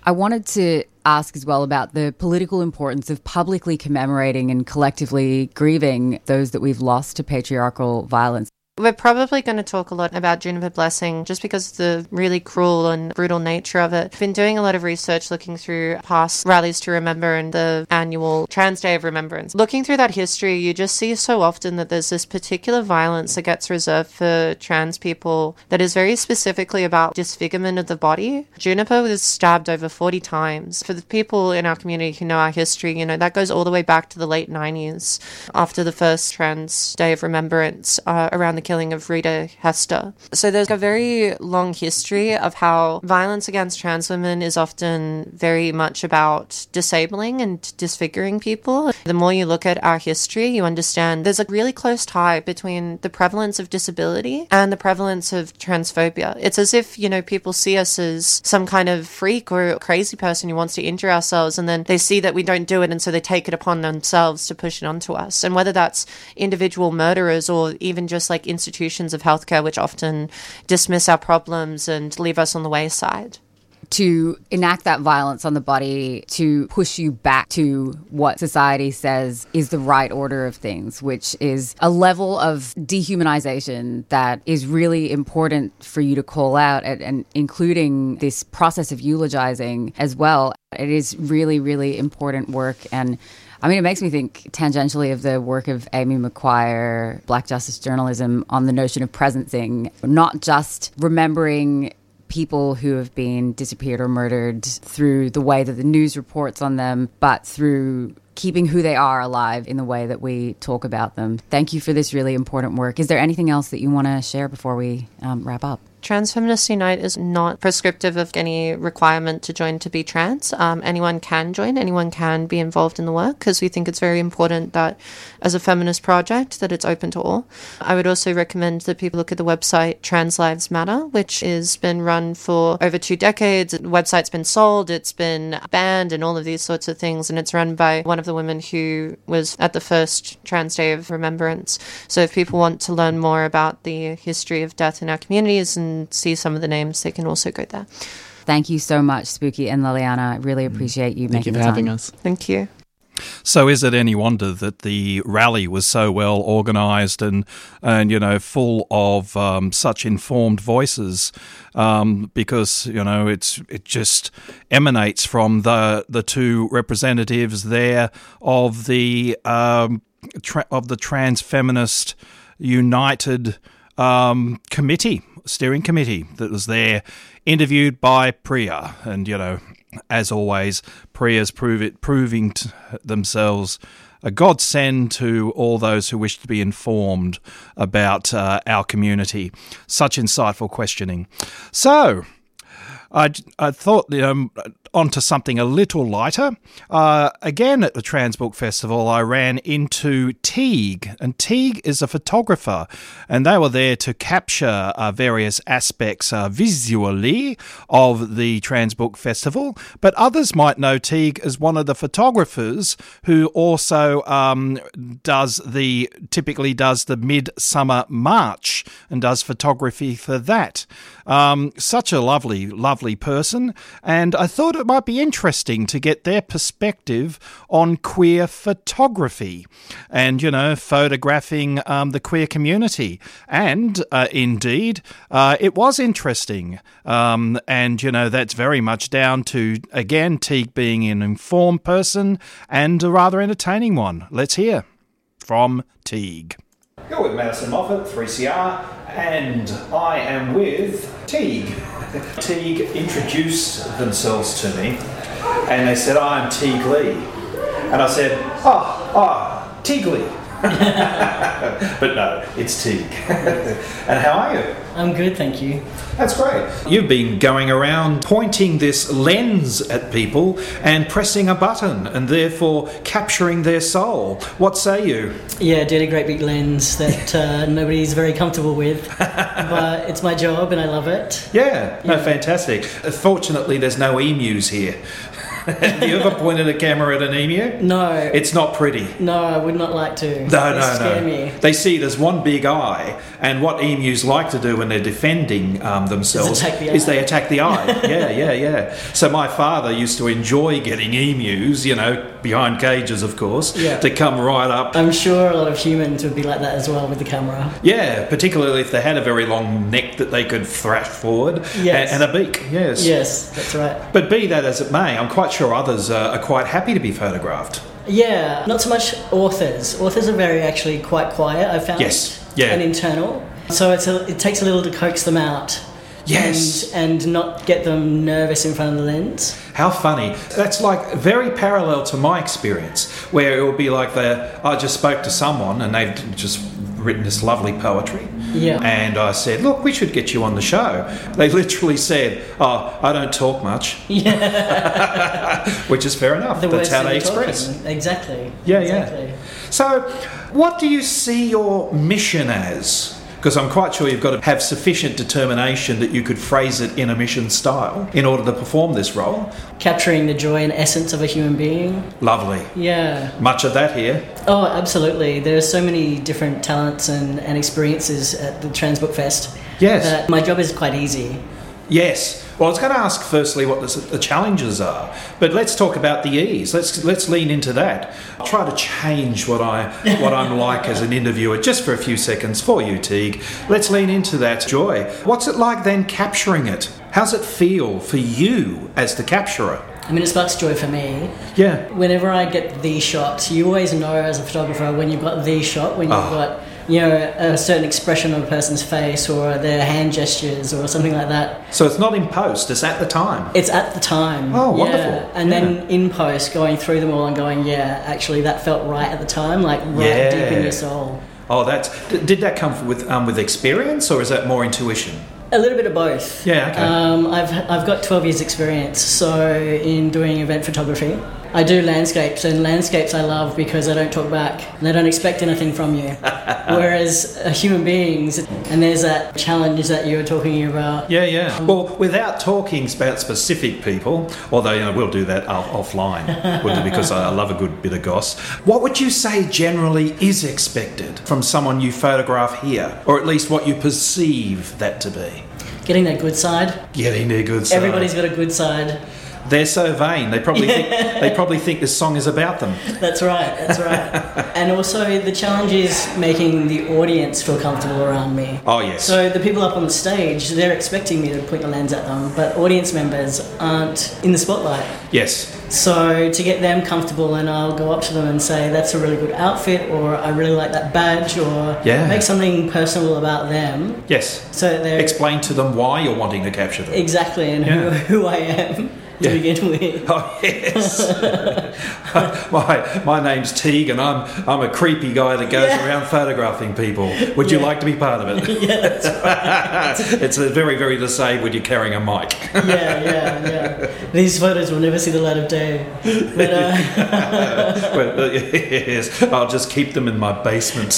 I wanted to ask as well about the political importance of publicly commemorating and collectively grieving those that we've lost to patriarchal violence. We're probably going to talk a lot about Juniper Blessing just because of the really cruel and brutal nature of it. I've been doing a lot of research looking through past rallies to remember and the annual Trans Day of Remembrance. Looking through that history, you just see so often that there's this particular violence that gets reserved for trans people that is very specifically about disfigurement of the body. Juniper was stabbed over 40 times. For the people in our community who know our history, you know, that goes all the way back to the late 90s after the first Trans Day of Remembrance around the killing of Rita Hester. So there's a very long history of how violence against trans women is often very much about disabling and disfiguring people. The more you look at our history, you understand there's a really close tie between the prevalence of disability and the prevalence of transphobia. It's as if, you know, people see us as some kind of freak or crazy person who wants to injure ourselves, and then they see that we don't do it, and so they take it upon themselves to push it onto us. And whether that's individual murderers or even just like institutions of healthcare which often dismiss our problems and leave us on the wayside. To enact that violence on the body, to push you back to what society says is the right order of things, which is a level of dehumanization that is really important for you to call out, and including this process of eulogizing as well. It is really, really important work. And I mean, it makes me think tangentially of the work of Amy McQuire, Black Justice Journalism, on the notion of presencing, not just remembering people who have been disappeared or murdered through the way that the news reports on them, but through keeping who they are alive in the way that we talk about them. Thank you for this really important work. Is there anything else that you want to share before we wrap up? Trans Feminists Unite is not prescriptive of any requirement to join to be trans. Anyone can join, anyone can be involved in the work, because we think it's very important that as a feminist project that it's open to all. I would also recommend that people look at the website Trans Lives Matter, which has been run for over 2 decades. The website's been sold, it's been banned, and all of these sorts of things, and it's run by one of the women who was at the first Trans Day of Remembrance. So if people want to learn more about the history of death in our communities and see some of the names, they can also go there. Thank you so much, Spooky and Liliana. I really appreciate you making the time. Thank you for having us. Thank you. So is it any wonder that the rally was so well organised and you know, full of such informed voices, because, you know, it just emanates from the two representatives there of the Trans Feminist United steering committee that was there, interviewed by Priya. And, you know, as always, Priya's proving themselves a godsend to all those who wish to be informed about our community. Such insightful questioning. So I thought, on to something a little lighter. Again, at the Trans Book Festival, I ran into Teague, and Teague is a photographer, and they were there to capture various aspects visually of the Trans Book Festival, but others might know Teague as one of the photographers who also typically does the Midsummer March and does photography for that. Such a lovely person, and I thought it might be interesting to get their perspective on queer photography and, you know, photographing the queer community. And indeed, it was interesting. And, you know, that's very much down to, again, Teague being an informed person and a rather entertaining one. Let's hear from Teague. You're with Madison Moffat, 3CR, and I am with Teague. Teague introduced themselves to me, and they said, I'm Teague Lee. And I said, Teague Lee. But no, it's Teague. And how are you? I'm good, thank you. That's great. You've been going around pointing this lens at people and pressing a button and therefore capturing their soul. What say you? Yeah, I did a great big lens that nobody's very comfortable with, but it's my job and I love it. Yeah, no, fantastic. Fortunately, there's no emus here. Have you ever pointed a camera at an emu? No. It's not pretty. No, I would not like to. No, They scare me. They see it as one big eye, and what emus like to do when they're defending themselves attack the is eye. they attack the eye. Yeah. So my father used to enjoy getting emus, behind cages, of course, Yeah. to come right up. I'm sure a lot of humans would be like that as well with the camera. Yeah, particularly if they had a very long neck that they could thrash forward, Yes. and a beak. Yes. Yes, that's right. But be that as it may, I'm quite sure others are quite happy to be photographed. Yeah, not so much authors. Authors are actually quite quiet, I've found. Yes, yeah. And internal. So it takes a little to coax them out. Yes. And not get them nervous in front of the lens. How funny. That's like very parallel to my experience, where it would be like I just spoke to someone and they've just written this lovely poetry. Yeah. And I said, look, we should get you on the show. They literally said, oh, I don't talk much. Yeah. Which is fair enough. The That's words how that they you're express. talking. Exactly. Yeah, exactly. yeah. So, what do you see your mission as? Because I'm quite sure you've got to have sufficient determination that you could phrase it in a mission style in order to perform this role. Capturing the joy and essence of a human being. Lovely. Yeah. Much of that here. Oh, absolutely. There are so many different talents and experiences at the Transbook Fest. Yes. That my job is quite easy. Yes. Well, I was going to ask firstly what the challenges are, but let's talk about the ease. Let's lean into that. I'll try to change what I'm like as an interviewer just for a few seconds for you, Teague. Let's lean into that joy. What's it like then capturing it? How's it feel for you as the capturer? I mean, it sparks joy for me. Yeah. Whenever I get the shot, you always know as a photographer when you've got the shot, when you've got a certain expression on a person's face or their hand gestures or something like that. So it's not in post, it's at the time. It's at the time. Oh, wonderful. Yeah. And then in post, going through them all and going, yeah, actually that felt right at the time, like right deep in your soul. Oh, did that come with experience or is that more intuition? A little bit of both. Yeah, okay. I've got 12 years experience, so in doing event photography. I do landscapes, and landscapes I love because I don't talk back. They don't expect anything from you. Whereas human beings, and there's that challenge that you were talking about. Yeah. Well, without talking about specific people, although we'll do that offline, because I love a good bit of goss. What would you say generally is expected from someone you photograph here, or at least what you perceive that to be? Getting that good side. Getting their good side. Everybody's got a good side. They're so vain. They probably think this song is about them. That's right. And also the challenge is making the audience feel comfortable around me. Oh, yes. So the people up on the stage, they're expecting me to point the lens at them, but audience members aren't in the spotlight. Yes. So to get them comfortable, and I'll go up to them and say, that's a really good outfit, or I really like that badge, or make something personal about them. Yes. So they're... Explain to them why you're wanting to capture them. Exactly, and who I am. To begin with. Oh yes. my name's Teague, and I'm a creepy guy that goes around photographing people. Would you like to be part of it? Yeah, that's right. It's a very, very disabled. You're carrying a mic. Yeah. These photos will never see the light of day. But, well, yes, I'll just keep them in my basement.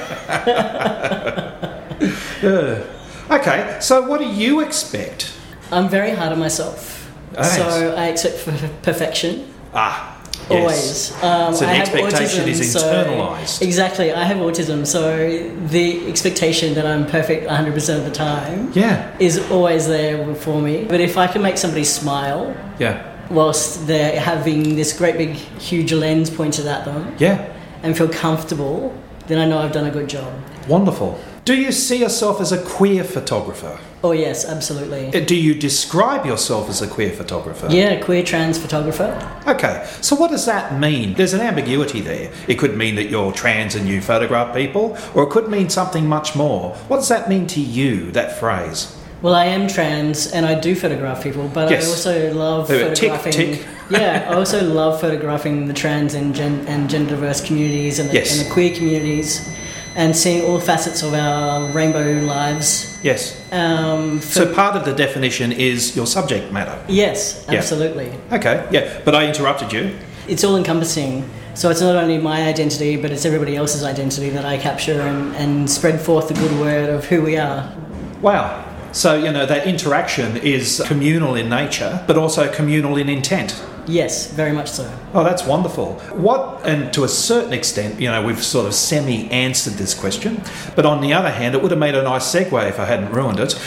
Okay, so what do you expect? I'm very hard on myself. Nice. So I expect perfection. Yes. Always. So the expectation autism, is internalised. Exactly. I have autism, so the expectation that I'm perfect 100% of the time is always there for me. But if I can make somebody smile whilst they're having this great big huge lens pointed at them and feel comfortable, then I know I've done a good job. Wonderful. Do you see yourself as a queer photographer? Oh yes, absolutely. Do you describe yourself as a queer photographer? Yeah, queer trans photographer. Okay, so what does that mean? There's an ambiguity there. It could mean that you're trans and you photograph people, or it could mean something much more. What does that mean to you, that phrase? Well, I am trans and I do photograph people, but I also love photographing... Tick. Yeah, I also love photographing the trans and gender diverse communities and the queer communities, and seeing all facets of our rainbow lives. Yes. So part of the definition is your subject matter. Yes, absolutely. Okay, but I interrupted you. It's all encompassing. So it's not only my identity, but it's everybody else's identity that I capture and spread forth the good word of who we are. Wow. So, that interaction is communal in nature, but also communal in intent. Yes, very much so. Oh, that's wonderful. And to a certain extent, we've sort of semi-answered this question, but on the other hand, it would have made a nice segue if I hadn't ruined it.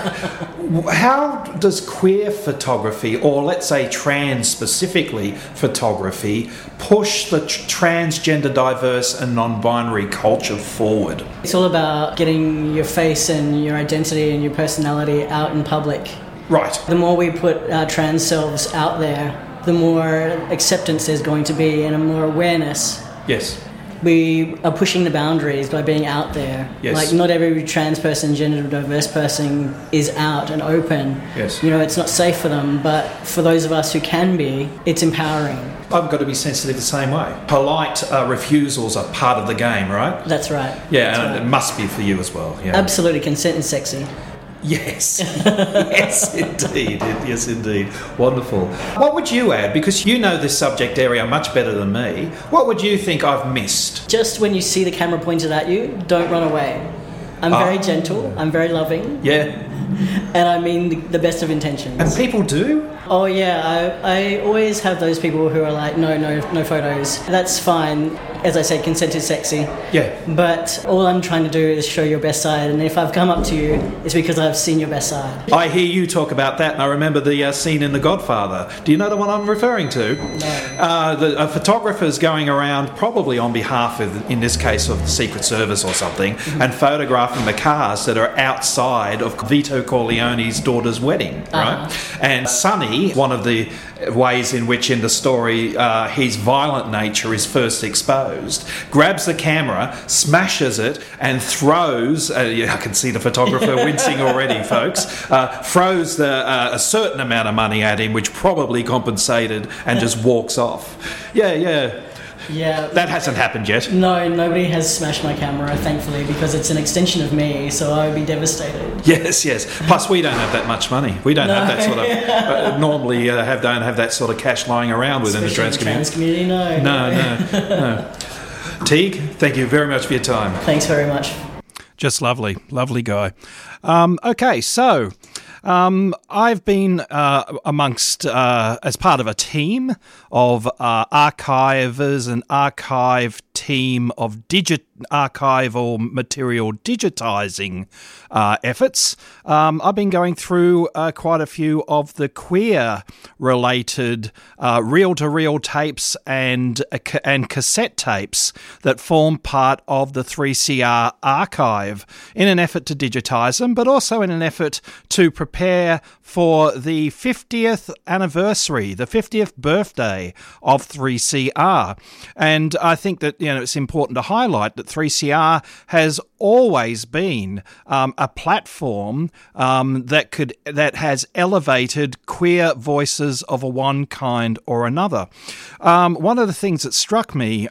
How does queer photography, or let's say trans specifically photography, push the transgender, diverse and non-binary culture forward? It's all about getting your face and your identity and your personality out in public. Right. The more we put our trans selves out there, the more acceptance there's going to be and a more awareness. Yes. We are pushing the boundaries by being out there. Yes. Like, not every trans person, gender diverse person is out and open. Yes. It's not safe for them, but for those of us who can be, it's empowering. I've got to be sensitive the same way. Polite refusals are part of the game, right? That's right. Yeah, That's and right. it must be for you as well. Yeah. Absolutely, consent is sexy. Yes. Yes, indeed. Yes, indeed. Wonderful. What would you add? Because you know this subject area much better than me. What would you think I've missed? Just when you see the camera pointed at you, don't run away. I'm very gentle. I'm very loving. Yeah. And I mean the best of intentions. And people do? Oh, yeah. I always have those people who are like, no photos. That's fine. As I said, consent is sexy. Yeah. But all I'm trying to do is show your best side. And if I've come up to you, it's because I've seen your best side. I hear you talk about that, and I remember the scene in The Godfather. Do you know the one I'm referring to? No. The photographer's going around, probably on behalf of, in this case, of the Secret Service or something, and photographing the cars that are outside of Vito Corleone's daughter's wedding, right? And Sonny, one of the ways in which in the story his violent nature is first exposed, grabs the camera, smashes it, and throws, I can see the photographer wincing already, folks, throws a certain amount of money at him, which probably compensated, and just walks off. Yeah. That hasn't happened yet. No, nobody has smashed my camera, thankfully, because it's an extension of me, so I would be devastated. Yes. Plus, we don't have that much money. We don't have that sort of... normally don't have that sort of cash lying around within the trans community. No. Teague, thank you very much for your time. Thanks very much. Just lovely guy. Okay, so... I've been amongst, as part of a team of archivers and archive team of archival material digitising efforts. I've been going through quite a few of the queer-related reel-to-reel tapes and cassette tapes that form part of the 3CR archive in an effort to digitise them, but also in an effort to prepare for the 50th anniversary, the 50th birthday of 3CR. And I think that it's important to highlight that 3CR has always been a platform that has elevated queer voices of one kind or another. One of the things that struck me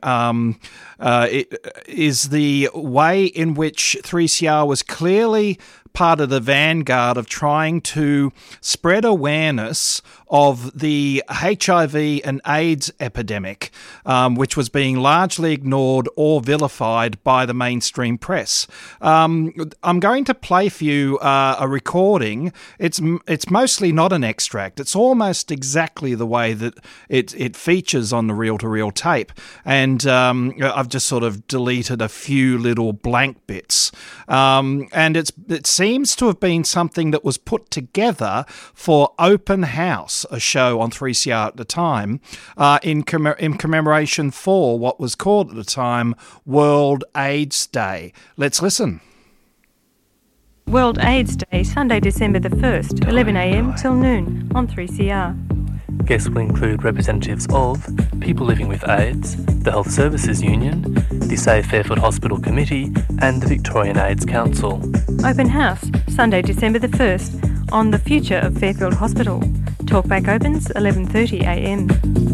is the way in which 3CR was clearly part of the vanguard of trying to spread awareness of the HIV and AIDS epidemic, which was being largely ignored or vilified by the mainstream press. I'm going to play for you a recording. It's mostly not an extract. It's almost exactly the way that it features on the reel-to-reel tape. And I've just sort of deleted a few little blank bits. And it seems to have been something that was put together for Open House, a show on 3CR at the time, in commemoration for what was called at the time World AIDS Day. Let's listen. World AIDS Day, Sunday, December the 1st, 11 a.m. till noon on 3CR. Guests will include representatives of people living with AIDS, the Health Services Union, the Save Fairfield Hospital Committee and the Victorian AIDS Council. Open House, Sunday, December the 1st, on the future of Fairfield Hospital. Talkback opens 11:30 a.m.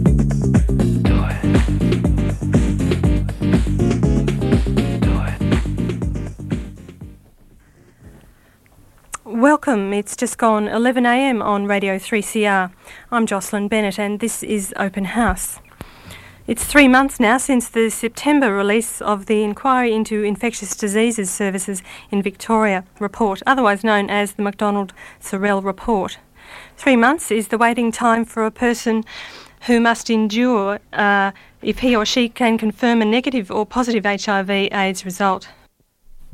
Welcome, it's just gone 11 a.m. on Radio 3CR. I'm Jocelyn Bennett and this is Open House. It's 3 months now since the September release of the Inquiry into Infectious Diseases Services in Victoria report, otherwise known as the McDonald-Sorrell report. 3 months is the waiting time for a person who must endure if he or she can confirm a negative or positive HIV/AIDS result.